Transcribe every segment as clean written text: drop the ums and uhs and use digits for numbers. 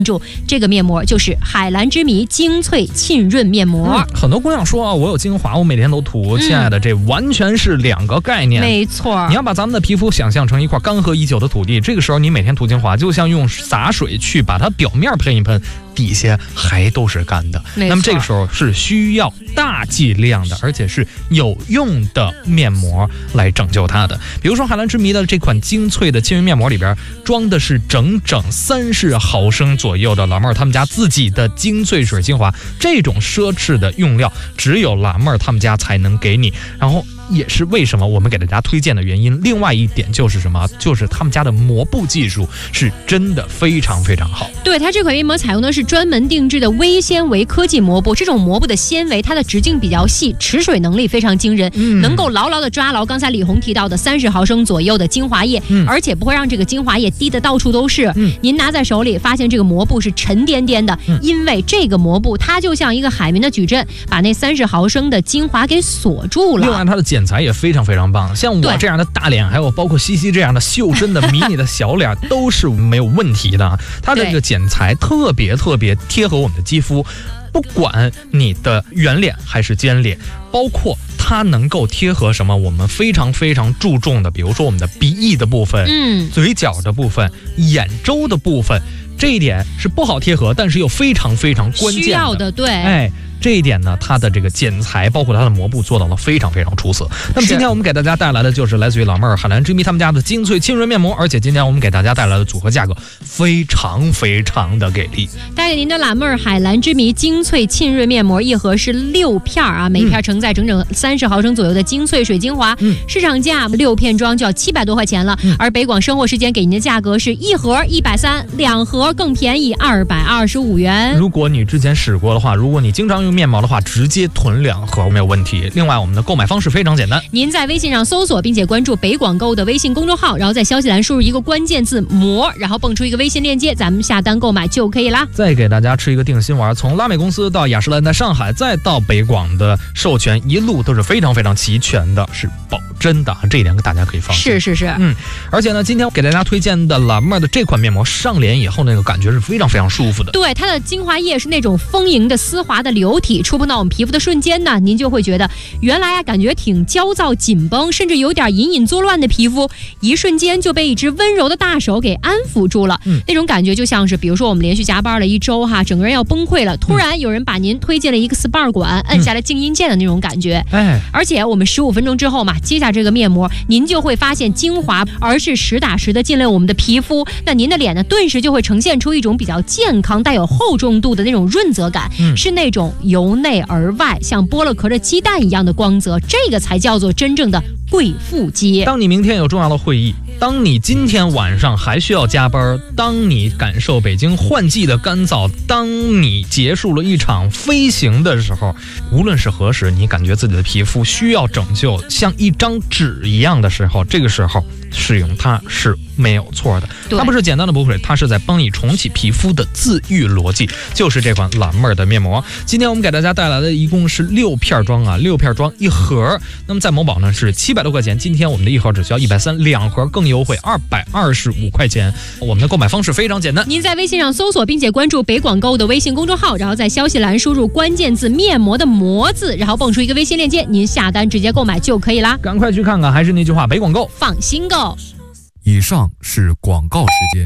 注这个面膜就是海蓝之谜精粹沁润面膜。 很多姑娘说啊，我有精华，我每天都涂。亲爱的，这完全是两个概念。 没错， 你要把咱们的皮肤想象成一块干涸已久的土地，这个时候你每天涂精华，就像用洒水去把它表面喷一喷，底下还都是干的。那么这个时候是需要大剂量的，而且是有用的面膜来拯救它的。比如说海蓝之谜的这款精粹的沁润面膜里边装的是整整30毫升左右的老妹儿他们家自己的精粹水精华，这种奢侈的用料只有老妹儿他们家才能给你，然后也是为什么我们给大家推荐的原因。另外一点就是什么？就是他们家的膜布技术是真的非常非常好。 对，它这款面膜采用的是专门定制的微纤维科技膜布，这种膜布的纤维它的直径比较细，持水能力非常惊人，能够牢牢的抓牢刚才李红提到的30毫升左右的精华液，而且不会让这个精华液滴得到处都是。您拿在手里发现这个膜布是沉甸甸的，因为这个膜布它就像一个海绵的矩阵，把那30毫升的精华给锁住了。 另外它的剪裁也非常非常棒，像我这样的大脸，还有包括西西这样的袖珍的迷你的小脸都是没有问题的。它的这个剪裁特别贴合我们的肌肤，不管你的圆脸还是尖脸，包括它能够贴合什么我们非常非常注重的，比如说我们的鼻翼的部分，嘴角的部分，眼周的部分，这一点是不好贴合，但是又非常非常关键的， 需要的。对， 这一点呢，它的这个剪裁包括它的膜布做到了非常非常出色。那么今天我们给大家带来的就是来自于老妹儿海蓝之谜他们家的精粹沁润面膜，而且今天我们给大家带来的组合价格非常非常的给力。 带给您的老妹儿海蓝之谜精粹沁润面膜一盒是6片啊，每片承载整整30毫升左右的精粹水精华，市场价6片装就要700多块钱了，而北广生活时间给您的价格是一盒130，2盒更便宜225元。 如果你之前使过的话，如果你经常用面膜的话，直接囤2盒没有问题。另外我们的购买方式非常简单， 您在微信上搜索并且关注北广购的微信公众号，然后在消息栏输入一个关键字膜，然后蹦出一个微信链接，咱们下单购买就可以啦。 再给大家吃一个定心丸，从拉美公司到雅诗兰黛上海再到北广的授权一路都是非常非常齐全的，是保真的，这一点大家可以放心。 是， 而且呢，今天给大家推荐的老妹儿的这款面膜上脸以后那个感觉是非常非常舒服的。 对，它的精华液是那种丰盈的丝滑的流体，触碰到我们皮肤的瞬间呢，您就会觉得原来啊感觉挺焦躁紧绷，甚至有点隐隐作乱的皮肤，一瞬间就被一只温柔的大手给安抚住了。那种感觉就像是比如说我们连续加班了1周哈，整个人要崩溃了，突然有人把您推进了一个 SPA 馆，摁下了静音键的那种感觉。而且我们15分钟之后嘛，接下这个面膜，您就会发现精华而是实打实的进了我们的皮肤，那您的脸呢顿时就会呈现出一种比较健康带有厚重度的那种润泽感，是那种由内而外像剥了壳的鸡蛋一样的光泽，这个才叫做真正的贵妇肌。 当你明天有重要的会议，当你今天晚上还需要加班，当你感受北京换季的干燥，当你结束了一场飞行的时候，无论是何时你感觉自己的皮肤需要拯救，像一张纸一样的时候，这个时候使用它是没有错的。它不是简单的补水，它是在帮你重启皮肤的自愈逻辑，就是这款老妹儿的面膜。今天我们给大家带来的一共是6片装啊，6片装1盒。那么在某宝呢是700多块钱，今天我们的1盒只需要130，2盒更优惠225块钱。我们的购买方式非常简单， 您在微信上搜索并且关注北广购的微信公众号，然后在消息栏输入关键字面膜的膜字，然后蹦出一个微信链接，您下单直接购买就可以啦。 赶快去看看，还是那句话，北广购放心购。 以上是广告时间。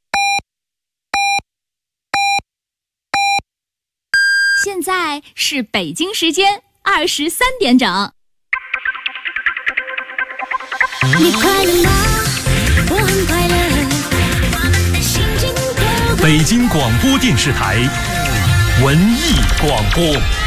现在是北京时间23点整。 你快乐吗？我很快乐，我们的心情都北京广播电视台文艺广播。